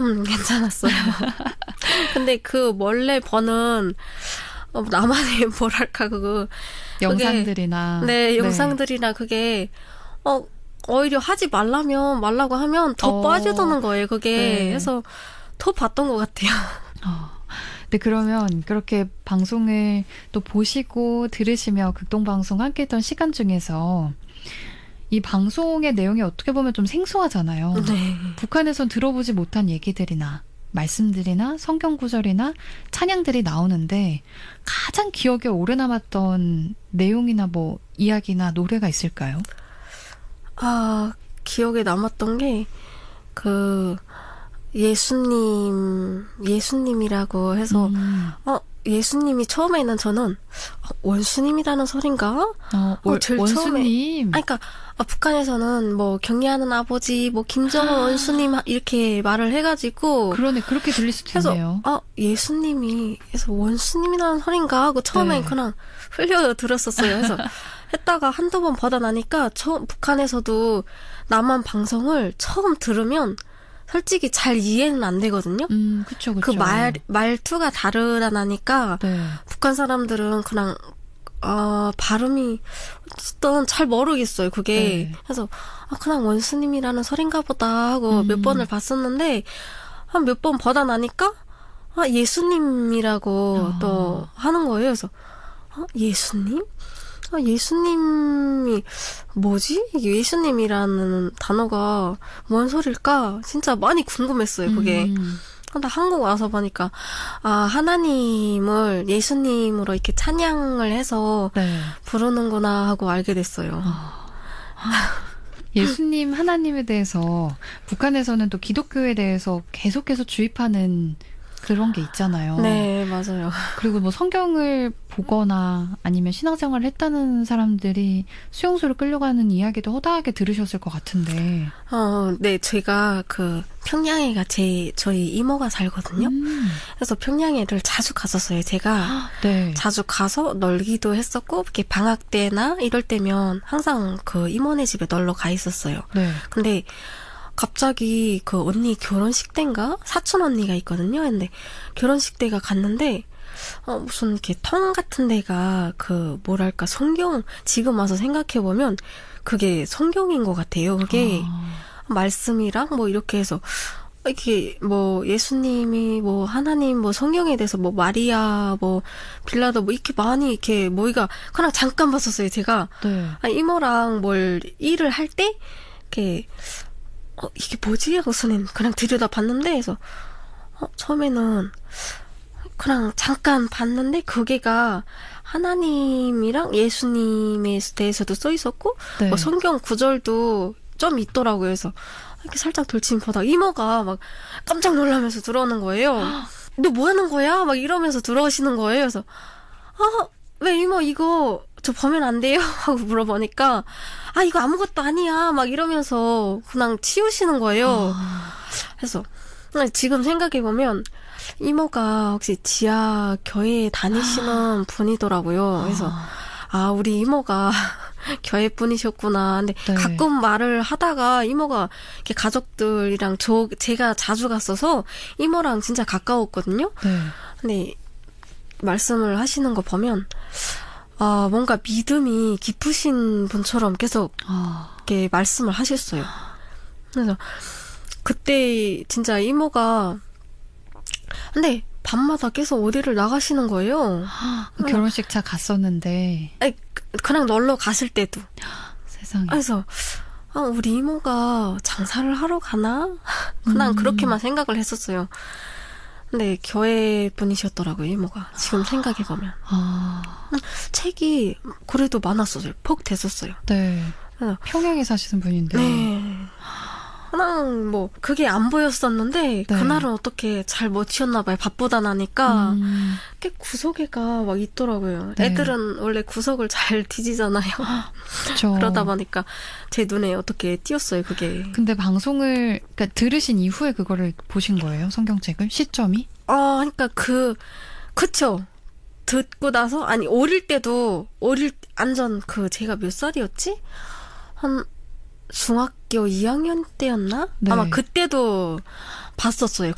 괜찮았어요. 근데 그 원래 버는 나만의 뭐랄까 영상들이나 네, 영상들이나 그게 오히려 하지 말라고 하면 더 빠져드는 거예요. 그게 네. 그래서 더 봤던 것 같아요. 네, 그러면 그렇게 방송을 또 보시고 들으시며 극동방송 함께 했던 시간 중에서 이 방송의 내용이 어떻게 보면 좀 생소하잖아요. 네. 북한에선 들어보지 못한 얘기들이나 말씀들이나 성경 구절이나 찬양들이 나오는데 가장 기억에 오래 남았던 내용이나 뭐 이야기나 노래가 있을까요? 기억에 남았던 게 예수님이라고 해서 예수님이 처음에는 저는 원수님이라는 소린가? 제일 원수님. 그러니까 북한에서는 뭐 경애하는 아버지, 뭐 김정은 원수님 이렇게 말을 해가지고 그러네, 그렇게 들릴 수도 있네요. 예수님이 그래서 원수님이라는 소린가 하고 처음엔 그냥 흘려 들었었어요. 그래서 했다가 한두 번 받아나니까 북한에서도 남한 방송을 처음 들으면 솔직히 잘 이해는 안 되거든요. 그쵸. 그 말투가 다르다니까 네. 북한 사람들은 그냥 발음이 어쨌든 잘 모르겠어요. 그게 네. 그래서 그냥 원수님이라는 소린가 보다 하고 몇 번을 봤었는데 한 몇 번 보다 나니까 예수님이라고 또 하는 거예요. 그래서 예수님? 예수님이 뭐지? 이게 예수님이라는 단어가 뭔 소릴까? 진짜 많이 궁금했어요. 그게. 근데 한국 와서 보니까 하나님을 예수님으로 이렇게 찬양을 해서 부르는구나 하고 알게 됐어요. 예수님 하나님에 대해서 북한에서는 또 기독교에 대해서 계속해서 주입하는 그런 게 있잖아요. 네, 맞아요. 그리고 뭐 성경을 보거나 아니면 신앙생활을 했다는 사람들이 수용소를 끌려가는 이야기도 허다하게 들으셨을 것 같은데. 네, 제가 평양에가 저희 이모가 살거든요. 그래서 평양에를 자주 갔었어요. 제가 자주 가서 놀기도 했었고, 이렇게 방학 때나 이럴 때면 항상 이모네 집에 놀러 가 있었어요. 네. 근데 갑자기 언니 결혼식 때인가? 사촌 언니가 있거든요. 근데 결혼식 때가 갔는데 무슨 이렇게 통 같은 데가 뭐랄까 성경 지금 와서 생각해 보면 그게 성경인 것 같아요. 그게 말씀이랑 뭐 이렇게 해서 이렇게 뭐 예수님이 뭐 하나님 뭐 성경에 대해서 뭐 마리아 뭐 빌라도 뭐 이렇게 많이 이렇게 모이가 그냥 잠깐 봤었어요. 제가 이모랑 뭘 일을 할 때 이렇게 이게 뭐지? 하고서는 그냥 들여다봤는데 그래서 처음에는 그냥 잠깐 봤는데 그게가 하나님이랑 예수님에 대해서도 써 있었고 뭐 성경 구절도 좀 있더라고요. 그래서 이렇게 살짝 돌침 보다가 이모가 막 깜짝 놀라면서 들어오는 거예요. 너 뭐 하는 거야? 막 이러면서 들어오시는 거예요. 그래서 왜 이모 이거 저 보면 안 돼요? 하고 물어보니까 이거 아무것도 아니야 막 이러면서 그냥 치우시는 거예요. 그래서 지금 생각해보면 이모가 혹시 지하 교회에 다니시는 분이더라고요. 그래서 우리 이모가 교회 분이셨구나. 근데 가끔 말을 하다가 이모가 이렇게 가족들이랑 제가 자주 갔어서 이모랑 진짜 가까웠거든요. 근데 말씀을 하시는 거 보면 뭔가 믿음이 깊으신 분처럼 계속 이렇게 말씀을 하셨어요. 그래서 그때 진짜 이모가 근데 밤마다 계속 어디를 나가시는 거예요. 결혼식 차 갔었는데. 그냥 놀러 갔을 때도. 세상에. 그래서 우리 이모가 장사를 하러 가나? 그냥 그렇게만 생각을 했었어요. 근데 교회 분이셨더라고요, 이모가. 지금 생각해보면. 책이 그래도 많았었어요. 폭 됐었어요. 네. 평양에 사시는 분인데. 네. 그냥 뭐 그게 안 보였었는데 그날은 어떻게 잘 못 치웠나 봐요. 바쁘다 나니까 꽤 구석에가 막 있더라고요. 애들은 원래 구석을 잘 뒤지잖아요. 그쵸. 그러다 보니까 제 눈에 어떻게 띄었어요, 그게. 근데 방송을 그러니까 들으신 이후에 그거를 보신 거예요? 성경책을? 시점이? 그러니까 그쵸. 듣고 나서 어릴 때도 완전 제가 몇 살이었지? 한 중학교 2학년 때였나? 아마 그때도 봤었어요.